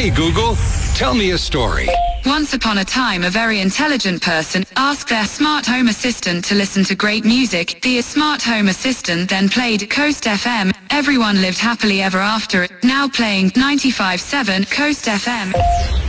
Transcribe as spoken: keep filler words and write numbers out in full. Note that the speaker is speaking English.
Hey Google, tell me a story. Once upon a time, a very intelligent person asked their smart home assistant to listen to great music. The smart home assistant then played Coast F M. Everyone lived happily ever after. Now playing ninety-five point seven Coast F M.